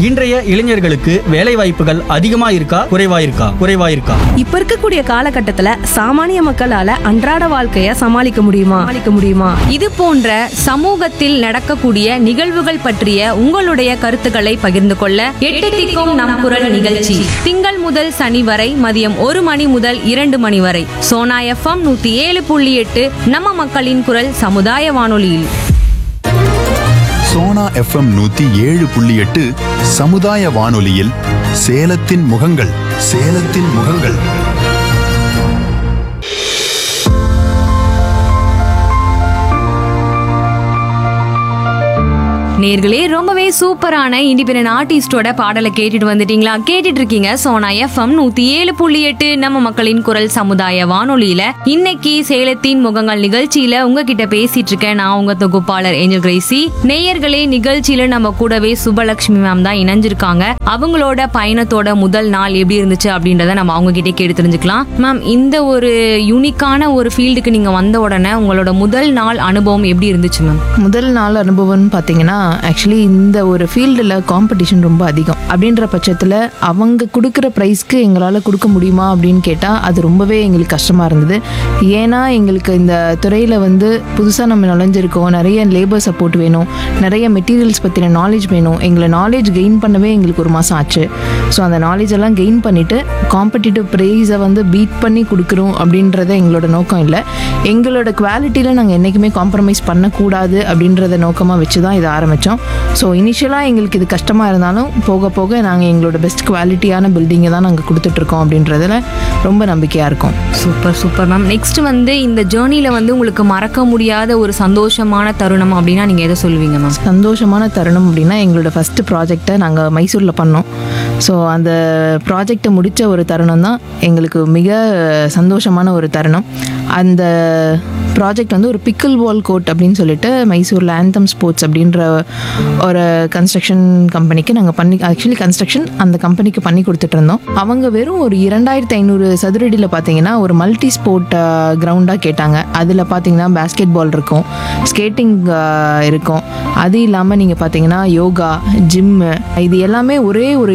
இன்றைய இளைஞர்களுக்கு வேலை வாய்ப்புகள் அதிகமா இருக்கா குறைவா இருக்கா? இப்ப இருக்கக்கூடிய காலகட்டத்துல சாமானிய மக்களால அன்றாட வாழ்க்கைய சமாளிக்க முடியுமா? இது போன்ற சமூகத்தில் நடக்கக்கூடிய நிகழ்வுகள் பற்றிய உங்களுடைய கருத்துக்களை பகிர்ந்து கொள்ள எட்டு திக்கும் நம் குரல் நிகழ்ச்சி திங்கள் முதல் சனி வரை மதியம் 1 மணி முதல் 2 மணி வரை சோனா FM 107.8 நம்ம மக்களின் குரல் சமுதாய வானொலியில். சோனா FM 107.8 சமுதாய வானொலியில் சேலத்தின் முகங்கள். நேர்களே, ரொம்பவே சூப்பரான இண்டிபெண்டன்ட் ஆர்டிஸ்டோட பாடலை கேட்டுட்டு வந்துட்டீங்களா? கேட்டுட்டு இருக்கீங்க சோனா FM 107.8 நம்ம மக்களின் குரல் சமுதாய வானொலியில. இன்னைக்கு சேலத்தின் முகங்கள் நிகழ்ச்சியில உங்ககிட்ட பேசிட்டு இருக்கேன் நான் உங்க தொகுப்பாளர் ஏஞ்சல் கிரேசி. நேயர்களே, நிகழ்ச்சியில நம்ம கூடவே சுபலட்சுமி மேம் தான் இணைஞ்சிருக்காங்க. அவங்களோட பயணத்தோட முதல் நாள் எப்படி இருந்துச்சு அப்படின்றத நம்ம அவங்க கிட்டே கேட்டு தெரிஞ்சுக்கலாம். மேம், இந்த ஒரு யூனிக்கான ஒரு ஃபீல்டுக்கு நீங்க வந்த உடனே உங்களோட முதல் நாள் அனுபவம் எப்படி இருந்துச்சு மேம்? முதல் நாள் அனுபவம்னு பார்த்தீங்கன்னா, ஆக்சுவலி இந்த ஒரு ஃபீல்டில் காம்படிஷன் ரொம்ப அதிகம். அப்படின்ற பட்சத்தில் அவங்க கொடுக்குற ப்ரைஸ்க்கு எங்களால் கொடுக்க முடியுமா அப்படின்னு கேட்டால் அது ரொம்பவே எங்களுக்கு கஷ்டமாக இருந்தது. ஏன்னா எங்களுக்கு இந்த துறையில் புதுசாக நம்ம நுழைஞ்சிருக்கோம், நிறைய லேபர் சப்போர்ட் வேணும், நிறைய மெட்டீரியல்ஸ் பற்றின நாலேஜ் வேணும். எங்களை நாலேஜ் கெயின் பண்ணவே எங்களுக்கு 1 மாதம் ஆச்சு. ஸோ அந்த நாலேஜ் எல்லாம் கெயின் பண்ணிவிட்டு காம்படிட்டிவ் ப்ரைஸை பீட் பண்ணி கொடுக்குறோம் அப்படின்றத எங்களோட நோக்கம் இல்லை. எங்களோட குவாலிட்டியில் நாங்கள் என்றைக்குமே காம்ப்ரமைஸ் பண்ணக்கூடாது அப்படின்றத நோக்கமாக வச்சு தான் இதை ஆரம்பித்தோம். ஸோ இனிஷியலாக எங்களுக்கு இது கஷ்டமாக இருந்தாலும் போக போக நாங்கள் எங்களோட பெஸ்ட் குவாலிட்டியான பில்டிங்கை தான் நாங்கள் கொடுத்துட்ருக்கோம் அப்படின்றதுல ரொம்ப நம்பிக்கையாக இருக்கும். Super ma'am. நெக்ஸ்ட் இந்த ஜேர்னியில் உங்களுக்கு மறக்க முடியாத ஒரு சந்தோஷமான தருணம் அப்படின்னா நீங்கள் எதை சொல்லுவீங்க மேம்? சந்தோஷமான தருணம் அப்படின்னா எங்களோட ஃபஸ்ட்டு ப்ராஜெக்டை நாங்கள் மைசூரில் பண்ணோம். ஸோ அந்த ப்ராஜெக்டை முடித்த ஒரு தருணம் தான் எங்களுக்கு மிக சந்தோஷமான ஒரு தருணம். அந்த ப்ராஜெக்ட் ஒரு பிக்கிள் பால் கோர்ட் அப்படின்னு சொல்லிட்டு மைசூரில் ஆந்தம் ஸ்போர்ட்ஸ் அப்படின்ற ஒரு கன்ஸ்ட்ரக்ஷன் கம்பெனிக்கு நாங்கள் ஆக்சுவலி கன்ஸ்ட்ரக்ஷன் அந்த கம்பெனிக்கு பண்ணி கொடுத்துட்டு இருந்தோம். அவங்க வெறும் ஒரு 2500 சதுரடியில் பார்த்தீங்கன்னா ஒரு மல்டி ஸ்போர்ட் கிரவுண்டாக கேட்டாங்க. அதில் பார்த்தீங்கன்னா பேஸ்கெட் பால் இருக்கும், ஸ்கேட்டிங் இருக்கும், அது இல்லாமல் நீங்கள் பார்த்தீங்கன்னா யோகா, ஜிம்மு, இது எல்லாமே ஒரே ஒரு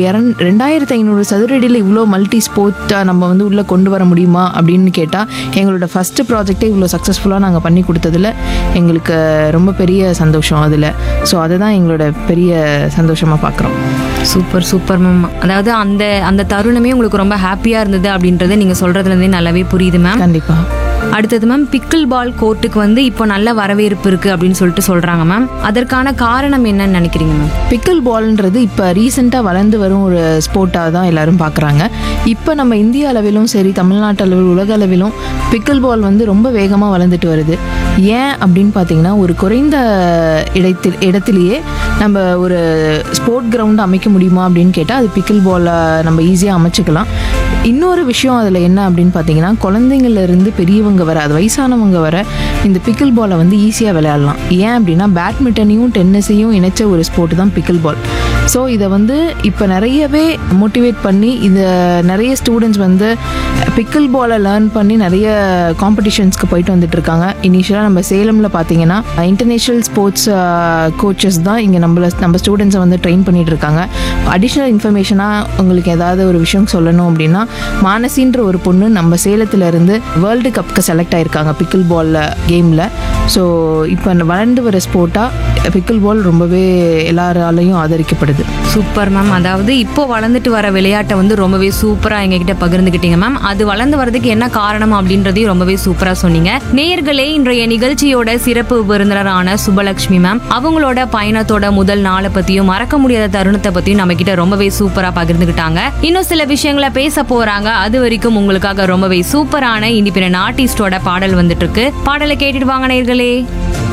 2500 சதுரடியில் இவ்வளோ மல்டி ஸ்போர்ட்டாக நம்ம உள்ளே கொண்டு வர முடியுமா அப்படின்னு கேட்டால் எங்களோட ஃபஸ்ட்டு ப்ராஜெக்டே இவ்வளோ சக்ஸஸ்ஃபுல்லாக நாங்கள் பண்ணி கொடுத்ததில் எங்களுக்கு ரொம்ப பெரிய சந்தோஷம் அதில். ஸோ அதை தான் எங்களோட பெரிய சந்தோஷமாக பார்க்குறோம். Super ma'am. அதாவது அந்த தருணமே உங்களுக்கு ரொம்ப ஹாப்பியாக இருந்தது அப்படின்றத நீங்கள் சொல்கிறதுலேருந்தே நல்லாவே புரியுது மேம். கண்டிப்பாக. அடுத்தது மேம், பிக்கிள் பால் கோர்ட்டுக்கு இப்போ நல்ல வரவேற்பு இருக்குது அப்படின்னு சொல்லிட்டு சொல்கிறாங்க மேம். அதற்கான காரணம் என்னன்னு நினைக்கிறீங்க மேம்? பிக்கிள் பால்ன்றது இப்போ ரீசெண்டாக வளர்ந்து வரும் ஒரு ஸ்போர்ட்டாக தான் எல்லாரும் பார்க்குறாங்க. இப்போ நம்ம இந்திய அளவிலும் சரி, தமிழ்நாட்டு அளவில், உலக அளவிலும் பிக்கிள் பால் ரொம்ப வேகமாக வளர்ந்துட்டு வருது. ஏன் அப்படின்னு பார்த்தீங்கன்னா, ஒரு குறைந்த இடத்திலேயே நம்ம ஒரு ஸ்போர்ட் கிரவுண்டு அமைக்க முடியுமா அப்படின்னு கேட்டால் அது பிக்கிள் பாலை நம்ம ஈஸியாக அமைச்சிக்கலாம். இன்னொரு விஷயம் அதில் என்ன அப்படின்னு பார்த்தீங்கன்னா, குழந்தைங்கள்லேருந்து பெரியவங்க வர, அது வயசானவங்க வர இந்த பிக்கிள் பாலை ஈஸியாக விளையாடலாம். ஏன் அப்படின்னா பேட்மிண்டனையும் டென்னிஸையும் இணைச்ச ஒரு ஸ்போர்ட் தான் பிக்கிள் பால். ஸோ இதை இப்போ நிறையவே மோட்டிவேட் பண்ணி இதை நிறைய ஸ்டூடெண்ட்ஸ் பிக்கிள் பாலை லேர்ன் பண்ணி நிறைய காம்படிஷன்ஸ்க்கு போயிட்டு வந்துட்டு இருக்காங்க. இனிஷியலாக நம்ம சேலமில் பார்த்தீங்கன்னா இன்டர்நேஷ்னல் ஸ்போர்ட்ஸ் கோச்சஸ் தான் இங்கே நம்ம ஸ்டூடெண்ட்ஸை ட்ரெயின் பண்ணிட்டு இருக்காங்க. அடிஷ்னல் இன்ஃபர்மேஷனாக உங்களுக்கு ஏதாவது ஒரு விஷயம் சொல்லணும் அப்படின்னா, மானசின்ற ஒரு பொண்ணு நம்ம சேலத்தில் இருந்து வேர்ல்டு கப்புக்கு செலக்ட் ஆகிருக்காங்க பிக்கிள் பால் கேமில். ஸோ இப்போ வளர்ந்து வர ஸ்போர்ட்டாக பிக்கிள் பால் ரொம்பவே எல்லாராலையும் ஆதரிக்கப்படுது. Super ma'am. அதாவது இப்போ வளர்ந்துட்டு வர விளையாட்டை ரொம்பவே சூப்பராக எங்ககிட்ட பகிர்ந்துக்கிட்டீங்க மேம். அது வளர்ந்து வரதுக்கு என்ன காரணம் அப்படின்றதையும் ரொம்பவே சூப்பராக சொன்னீங்க. நேயர்களே, இன்றைய நிகழ்ச்சியோட சிறப்பு விருந்தினரான சுபலட்சுமி மேம் அவங்களோட பயணத்தோட முதல் நாளை பற்றியும் மறக்க முடியாத தருணத்தை பற்றியும் நம்ம கிட்ட ரொம்பவே சூப்பராக பகிர்ந்துக்கிட்டாங்க. இன்னும் சில விஷயங்களை பேச போறாங்க. அது வரைக்கும் உங்களுக்காக ரொம்பவே சூப்பரான இண்டிபெண்டன்ட் ஆர்டிஸ்டோட பாடல் வந்துட்டு இருக்கு. பாடலை கேட்டுட்டு வாங்க நேயர்களே.